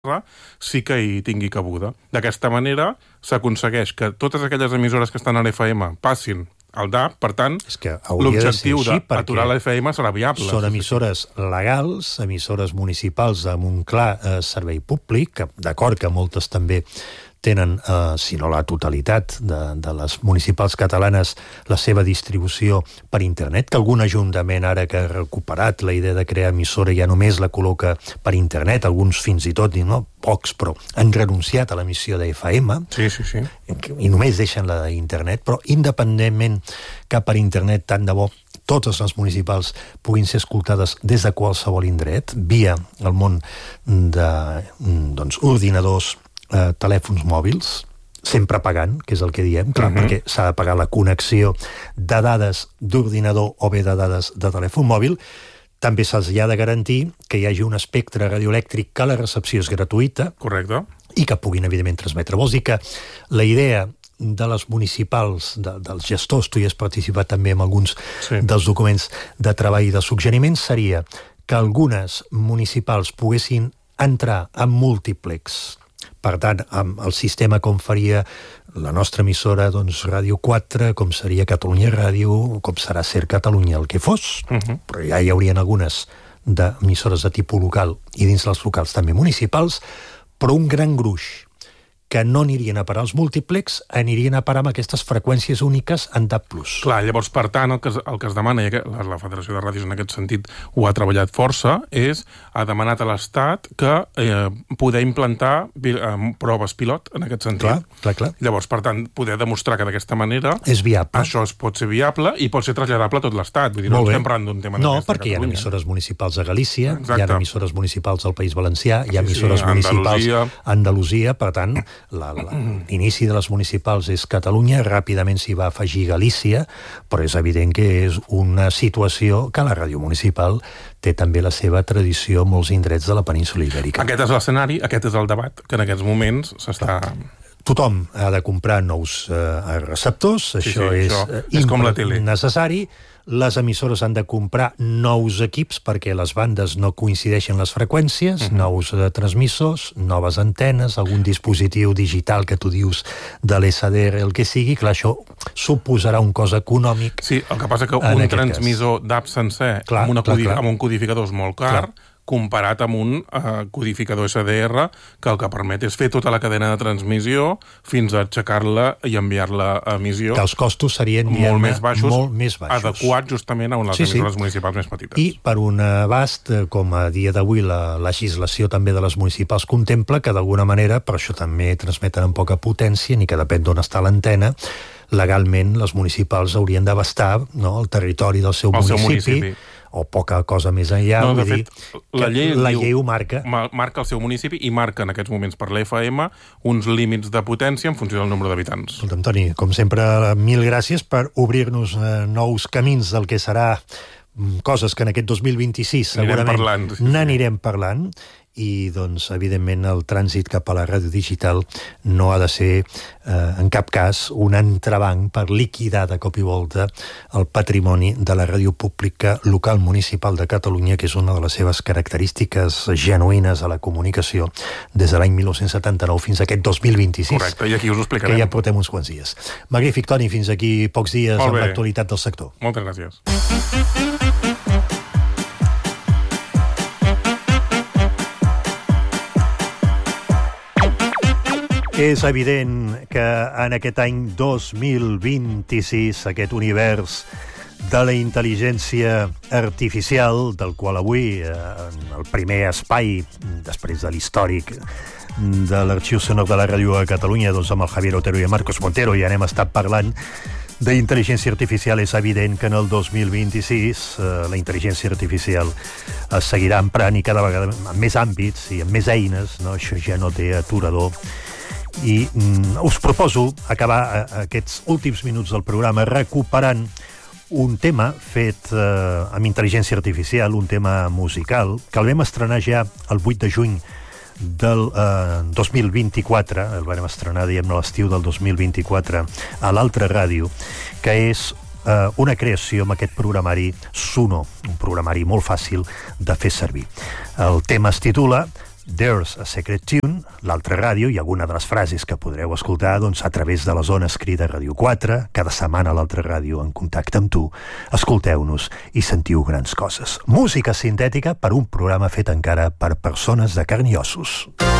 sí que hi tingui cabuda. D'aquesta manera s'aconsegueix que totes aquelles emissores que estan a l'FM passin al DAB, per tant, l'objectiu d'aturar l'FM serà viable. Són emissores legals, emissores municipals amb un clar servei públic, que, d'acord que moltes també tenen, si no la totalitat de les municipals catalanes, la seva distribució per internet, que algun ajuntament ara que ha recuperat la idea de crear emissora ja només la col·loca per internet, alguns fins i tot, no pocs, però han renunciat a l'emissió d'FM, sí. I només deixen la d'internet, però independentment que per internet, tant de bo totes les municipals puguin ser escoltades des de qualsevol indret, via el món d'ordinadors, telèfons mòbils, sempre pagant, que és el que diem, clar, perquè s'ha de pagar la connexió de dades d'ordinador o bé de dades de telèfon mòbil. També s'ha de garantir que hi hagi un espectre radioelèctric que la recepció és gratuïta. Correcte. I que puguin, evidentment, transmetre. Vols dir que la idea de les municipals, dels gestors, tu hi has participat també en alguns dels documents de treball i de suggeriments, seria que algunes municipals poguessin entrar en múltiplex. Per tant, amb el sistema com faria la nostra emissora, doncs, Ràdio 4, com seria Catalunya Ràdio, com serà Ser Catalunya, el que fos, però ja hi haurien algunes d'emissores de tipus local i dins dels locals també municipals, però un gran gruix que no anirien a parar als múltiplex, anirien a parar amb aquestes freqüències úniques en DAB+. Clar, llavors, per tant, el que es demana, i la Federació de Ràdios en aquest sentit ho ha treballat força, ha demanat a l'Estat que poder implantar proves pilot en aquest sentit. Clar. Llavors, per tant, poder demostrar que d'aquesta manera és viable. Això es pot ser viable i pot ser traslladable a tot l'Estat. Vull dir, no estem parlant d'un tema no, perquè hi ha emissores municipals a Galícia, hi ha emissores municipals al País Valencià, hi ha emissores municipals a Andalusia, per tant, l'inici de les municipals és Catalunya, ràpidament s'hi va afegir Galícia, però és evident que és una situació que la ràdio municipal té també la seva tradició en molts indrets de la península Ibèrica. Aquest és l'escenari, aquest és el debat que en aquests moments s'està... Tothom ha de comprar nous receptors, això és com la tele. Necessari. Les emissores han de comprar nous equips perquè les bandes no coincideixen les freqüències, nous transmissors, noves antenes, algun dispositiu digital que tu dius de l'SDR, el que sigui. Clar, això suposarà un cost econòmic. Sí, el que passa que un transmissor DAB sencer amb un codificador és molt car, comparat amb un codificador SDR que el que permet és fer tota la cadena de transmissió fins a aixecar-la i enviar-la a emissió. Que els costos serien molt més baixos, adequats justament a les emissores municipals més petites. I per un abast, com a dia d'avui la legislació també de les municipals contempla que d'alguna manera, per això també transmeten amb poca potència, ni que depèn d'on està l'antena, legalment les municipals haurien d'abastar el territori del seu municipi o poca cosa més enllà. No, de fet, la llei ho marca. Marca el seu municipi i marca en aquests moments per l'FM uns límits de potència en funció del nombre d'habitants. Escolta'm, Toni, com sempre, mil gràcies per obrir-nos nous camins del que serà coses que en aquest 2026 segurament n'anirem parlant. I, doncs, evidentment, el trànsit cap a la ràdio digital no ha de ser, en cap cas, un entrebanc per liquidar de cop i volta el patrimoni de la ràdio pública local municipal de Catalunya, que és una de les seves característiques genuïnes a la comunicació des de l'any 1979 fins a aquest 2026. Correcte, i aquí us ho explicarem. Que ja portem uns quants dies. Magnífic, Toni, fins aquí pocs dies amb l'actualitat del sector. Moltes gràcies. És evident que en aquest any 2026, aquest univers de la intel·ligència artificial, del qual avui, en el primer espai, després de l'històric de l'Arxiu Sonor de la Ràdio a Catalunya, doncs amb el Javier Otero i Marcos Montero, ja n'hem estat parlant, d'intel·ligència artificial. És evident que en el 2026 la intel·ligència artificial es seguirà emprant i cada vegada en més àmbits i amb més eines, això ja no té aturador. I us proposo acabar aquests últims minuts del programa recuperant un tema fet amb intel·ligència artificial, un tema musical, que el vam estrenar ja el 8 de juny del 2024, el vam estrenar, diguem-ne, l'estiu del 2024 a l'Altra Ràdio, que és una creació amb aquest programari Suno, un programari molt fàcil de fer servir. El tema es titula There's a Secret Tune, l'altra ràdio, i alguna de les frases que podreu escoltar doncs, a través de les ones Crida Ràdio 4, cada setmana l'altra ràdio en contacte amb tu. Escolteu-nos i sentiu grans coses. Música sintètica per un programa fet encara per persones de carn i ossos.